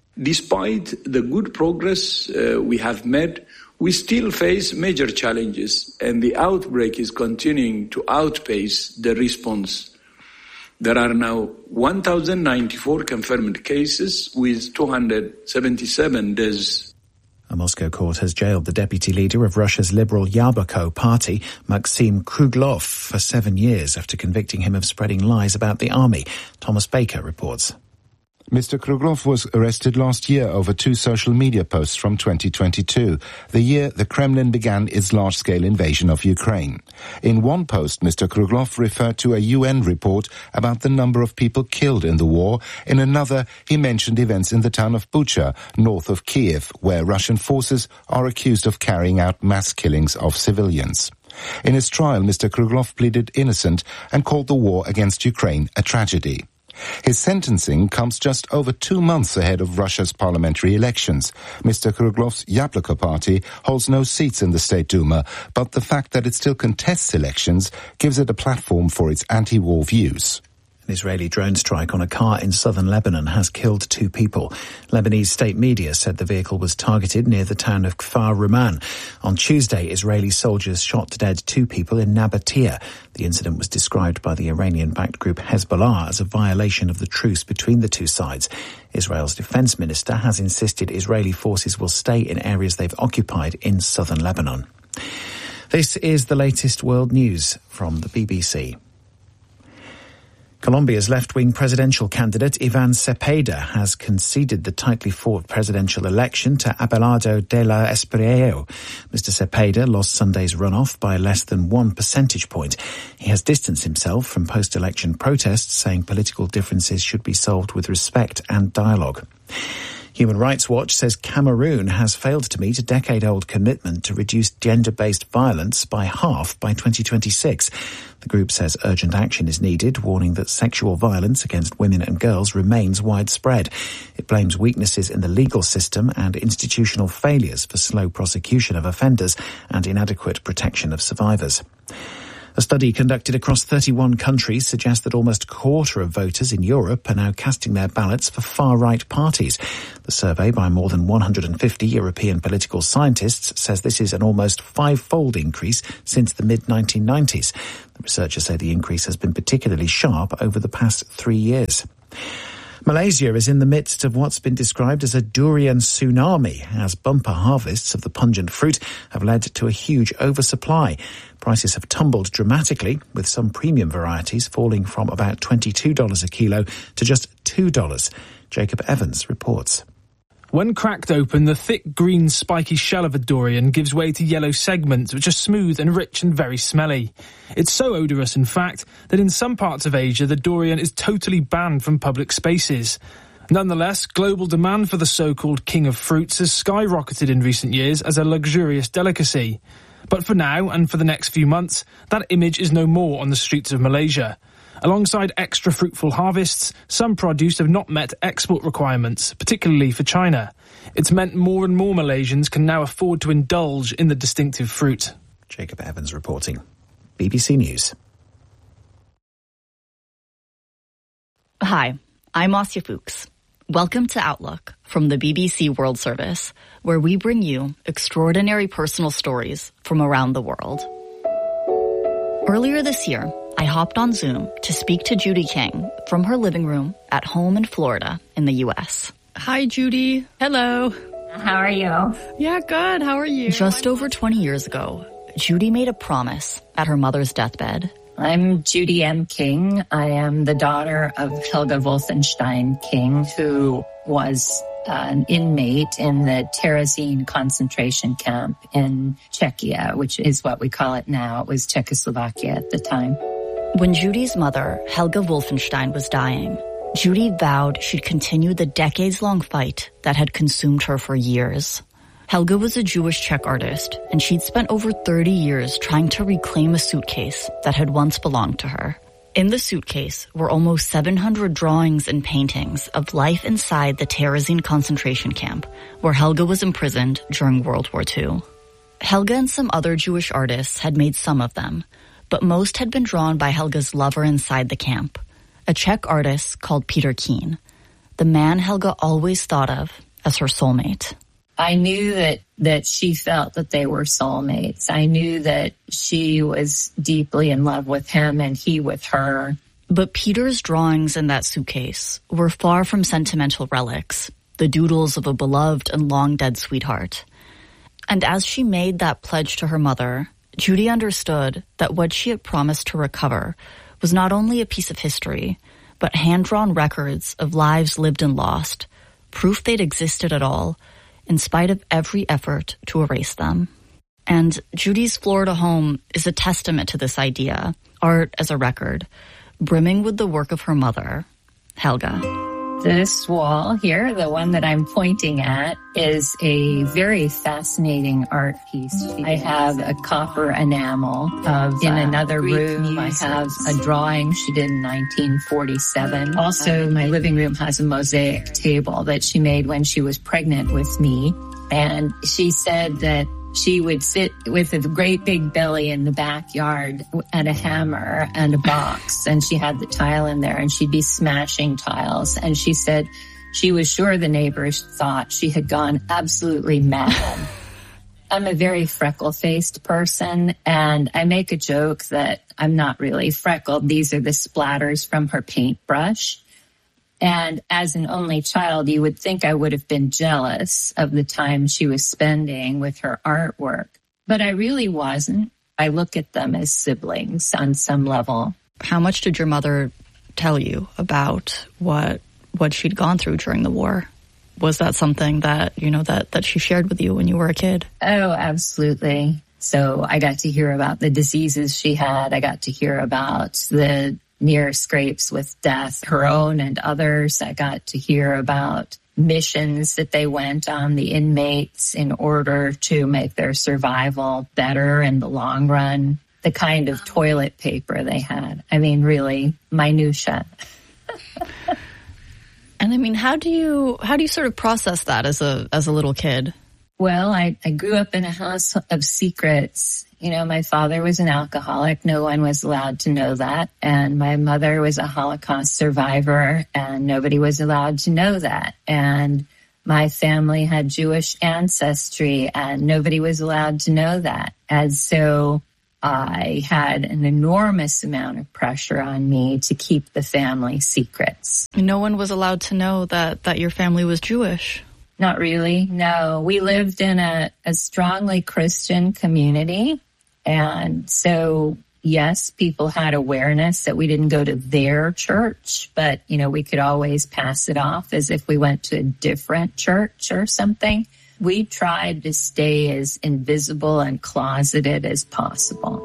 Despite the good progress uh, we have made, we still face major challenges, and the outbreak is continuing to outpace the response. There are now one thousand ninety-four confirmed cases with two hundred seventy-seven deaths. A Moscow court has jailed the deputy leader of Russia's Liberal Yabloko party, Maxim Kruglov, for seven years after convicting him of spreading lies about the army. Thomas Baker reports. Mister Kruglov was arrested last year over two social media posts from twenty twenty-two, the year the Kremlin began its large-scale invasion of Ukraine. In one post, Mister Kruglov referred to a U N report about the number of people killed in the war. In another, he mentioned events in the town of Bucha, north of Kiev, where Russian forces are accused of carrying out mass killings of civilians. In his trial, Mister Kruglov pleaded innocent and called the war against Ukraine a tragedy. His sentencing comes just over two months ahead of Russia's parliamentary elections. Mister Kruglov's Yabloko party holds no seats in the State Duma, but the fact that it still contests elections gives it a platform for its anti-war views. An Israeli drone strike on a car in southern Lebanon has killed two people. Lebanese state media said the vehicle was targeted near the town of Kfar Ruman. On Tuesday, Israeli soldiers shot dead two people in Nabatea. The incident was described by the Iranian-backed group Hezbollah as a violation of the truce between the two sides. Israel's defense minister has insisted Israeli forces will stay in areas they've occupied in southern Lebanon. This is the latest world news from the B B C. Colombia's left-wing presidential candidate Ivan Cepeda has conceded the tightly fought presidential election to Abelardo de la Espriella. Mister Cepeda lost Sunday's runoff by less than one percentage point. He has distanced himself from post-election protests, saying political differences should be solved with respect and dialogue. Human Rights Watch says Cameroon has failed to meet a decade-old commitment to reduce gender-based violence by half by twenty twenty-six. The group says urgent action is needed, warning that sexual violence against women and girls remains widespread. It blames weaknesses in the legal system and institutional failures for slow prosecution of offenders and inadequate protection of survivors. A study conducted across thirty-one countries suggests that almost a quarter of voters in Europe are now casting their ballots for far-right parties. The survey by more than one hundred fifty European political scientists says this is an almost five-fold increase since the mid nineteen nineties. The researchers say the increase has been particularly sharp over the past three years. Malaysia is in the midst of what's been described as a durian tsunami, as bumper harvests of the pungent fruit have led to a huge oversupply. Prices have tumbled dramatically, with some premium varieties falling from about twenty-two dollars a kilo to just two dollars. Jacob Evans reports. When cracked open, the thick green spiky shell of a durian gives way to yellow segments which are smooth and rich and very smelly. It's so odorous, in fact, that in some parts of Asia the durian is totally banned from public spaces. Nonetheless, global demand for the so-called king of fruits has skyrocketed in recent years as a luxurious delicacy. But for now, and for the next few months, that image is no more on the streets of Malaysia. Alongside extra fruitful harvests, some produce have not met export requirements, particularly for China. It's meant more and more Malaysians can now afford to indulge in the distinctive fruit. Jacob Evans reporting. B B C News. Hi, I'm Asya Fuchs. Welcome to Outlook from the B B C World Service, where we bring you extraordinary personal stories from around the world. Earlier this year, I hopped on Zoom to speak to Judy King from her living room at home in Florida in the U S. Hi, Judy. Hello. How are you? Yeah, good. How are you? Just over twenty years ago, Judy made a promise at her mother's deathbed. I'm Judy M. King. I am the daughter of Helga Wolfenstein King, who was an inmate in the Terezin concentration camp in Czechia, which is what we call it now. It was Czechoslovakia at the time. When Judy's mother, Helga Wolfenstein, was dying, Judy vowed she'd continue the decades-long fight that had consumed her for years. Helga was a Jewish Czech artist, and she'd spent over thirty years trying to reclaim a suitcase that had once belonged to her. In the suitcase were almost seven hundred drawings and paintings of life inside the Terezin concentration camp, where Helga was imprisoned during World War Two. Helga and some other Jewish artists had made some of them, but most had been drawn by Helga's lover inside the camp, a Czech artist called Peter Keen, the man Helga always thought of as her soulmate. I knew that, that she felt that they were soulmates. I knew that she was deeply in love with him and he with her. But Peter's drawings in that suitcase were far from sentimental relics, the doodles of a beloved and long-dead sweetheart. And as she made that pledge to her mother, Judy understood that what she had promised to recover was not only a piece of history, but hand-drawn records of lives lived and lost, proof they'd existed at all, in spite of every effort to erase them. And Judy's Florida home is a testament to this idea, art as a record, brimming with the work of her mother, Helga. This wall here, the one that I'm pointing at, is a very fascinating art piece. I have a copper enamel of, in another room, I have a drawing she did in nineteen forty-seven. Also, my living room has a mosaic table that she made when she was pregnant with me. And she said that she would sit with a great big belly in the backyard and a hammer and a box, and she had the tile in there, and she'd be smashing tiles. And she said she was sure the neighbors thought she had gone absolutely mad. I'm a very freckle-faced person, and I make a joke that I'm not really freckled. These are the splatters from her paintbrush. And as an only child, you would think I would have been jealous of the time she was spending with her artwork. But I really wasn't. I look at them as siblings on some level. How much did your mother tell you about what what she'd gone through during the war? Was that something that, you know, that, that she shared with you when you were a kid? Oh, absolutely. So I got to hear about the diseases she had. I got to hear about the near scrapes with death, her own and others. I got to hear about missions that they went on, the inmates, in order to make their survival better in the long run. The kind of toilet paper they had. I mean, really, minutia. And I mean, how do you how do you sort of process that as a as a little kid? Well, I, I grew up in a house of secrets. You know, my father was an alcoholic. No one was allowed to know that. And my mother was a Holocaust survivor, and nobody was allowed to know that. And my family had Jewish ancestry, and nobody was allowed to know that. And so I had an enormous amount of pressure on me to keep the family secrets. No one was allowed to know that, that your family was Jewish? Not really, no. We lived in a, a strongly Christian community. And so, yes, people had awareness that we didn't go to their church, but, you know, we could always pass it off as if we went to a different church or something. We tried to stay as invisible and closeted as possible.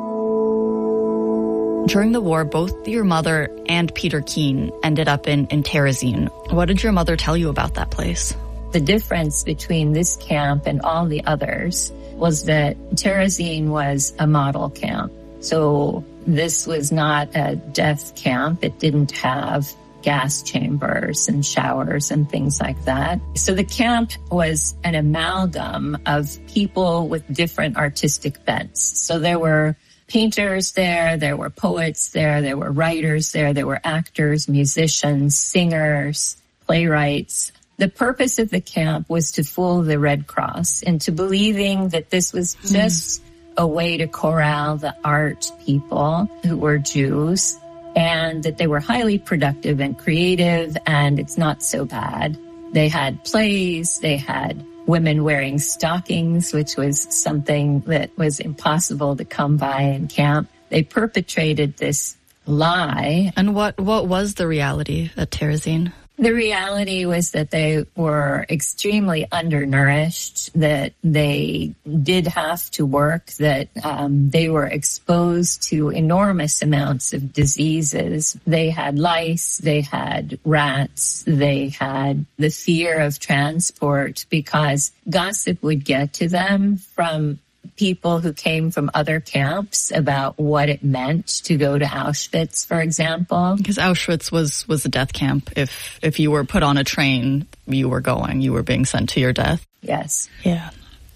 During the war, both your mother and Peter Keen ended up in, in Terezin. What did your mother tell you about that place? The difference between this camp and all the others was that Terezin was a model camp. So this was not a death camp. It didn't have gas chambers and showers and things like that. So the camp was an amalgam of people with different artistic bents. So there were painters there, there were poets there, there were writers there, there were actors, musicians, singers, playwrights. The purpose of the camp was to fool the Red Cross into believing that this was just mm. a way to corral the art people who were Jews, and that they were highly productive and creative, and it's not so bad. They had plays, they had women wearing stockings, which was something that was impossible to come by in camp. They perpetrated this lie. And what, what was the reality at Terezin? The reality was that they were extremely undernourished, that they did have to work, that um, they were exposed to enormous amounts of diseases. They had lice, they had rats, they had the fear of transport because gossip would get to them from people who came from other camps about what it meant to go to Auschwitz, for example. Because Auschwitz was, was a death camp. If if you were put on a train, you were going. You were being sent to your death. Yes. Yeah.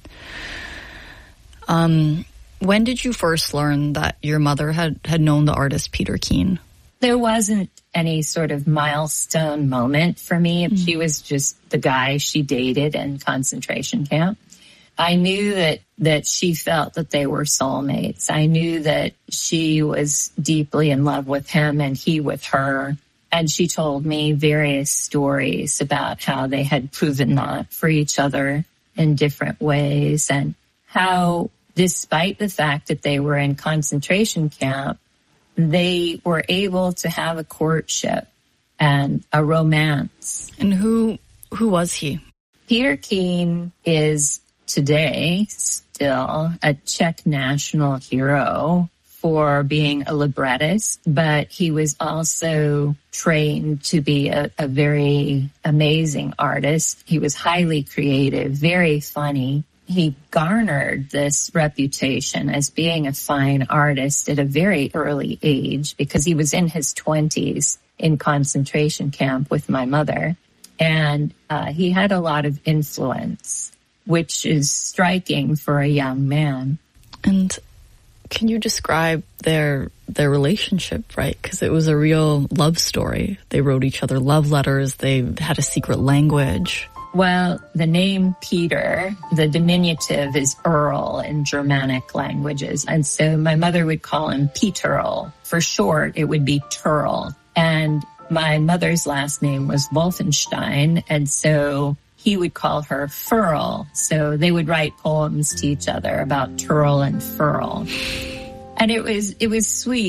Um, when did you first learn that your mother had, had known the artist Peter Keen? There wasn't any sort of milestone moment for me. Mm. She was just the guy she dated in concentration camp. I knew that, that she felt that they were soulmates. I knew that she was deeply in love with him and he with her. And she told me various stories about how they had proven that for each other in different ways, and how, despite the fact that they were in concentration camp, they were able to have a courtship and a romance. And who who was he? Peter Keen is today still a Czech national hero for being a librettist, but he was also trained to be a, a very amazing artist. He was highly creative, very funny. He garnered this reputation as being a fine artist at a very early age because he was in his twenties in concentration camp with my mother. And uh, he had a lot of influence, which is striking for a young man. And can you describe their their relationship, right? Because it was a real love story. They wrote each other love letters. They had a secret language. Well, the name Peter, the diminutive is Earl in Germanic languages. And so my mother would call him Peterl. For short, it would be Turl. And my mother's last name was Wolfenstein. And so he would call her Furl. So they would write poems to each other about Turl and Furl. And it was, it was sweet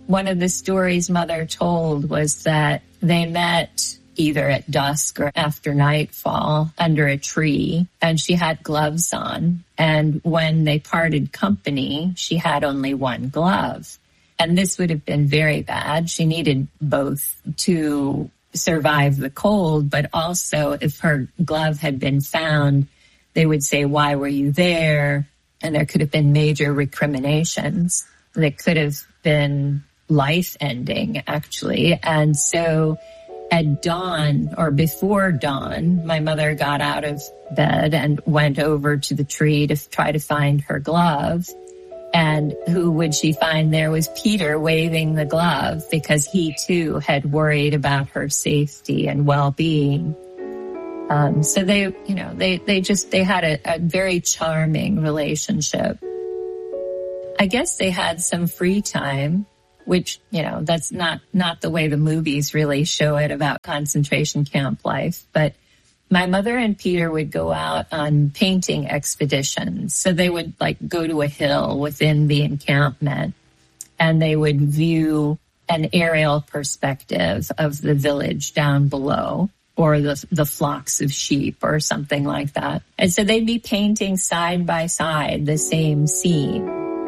one of the stories Mother told was that they met either at dusk or after nightfall under a tree, and she had gloves on. And when they parted company, she had only one glove. And this would have been very bad. She needed both to survive the cold, but also if her glove had been found, they would say, why were you there? And there could have been major recriminations that could have been life-ending, actually. And so at dawn, or before dawn, my mother got out of bed and went over to the tree to try to find her glove. And who would she find there was Peter waving the glove, because he too had worried about her safety and well-being. Um, so they, you know, they, they just, they had a, a very charming relationship. I guess they had some free time, which, you know, that's not, not the way the movies really show it about concentration camp life. But my mother and Peter would go out on painting expeditions. So they would like go to a hill within the encampment, and they would view an aerial perspective of the village down below, or the, the flocks of sheep or something like that. And so they'd be painting side by side the same scene.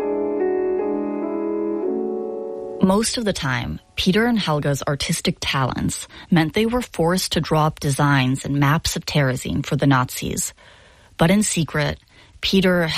Most of the time, Peter and Helga's artistic talents meant they were forced to draw up designs and maps of Terezin for the Nazis. But in secret, Peter